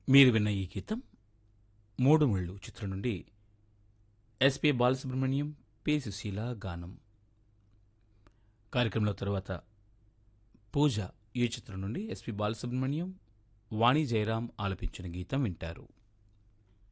మీరు విన్న ఈ గీతం మూడు ముళ్ళు చిత్రం నుండి ఎస్పి బాలసుబ్రహ్మణ్యం పి సుశీల గానం. కార్యక్రమంలో తరువాత పూజ ఈ చిత్రం నుండి ఎస్పి బాలసుబ్రహ్మణ్యం వాణి జయరాం ఆలపించిన గీతం వింటారు.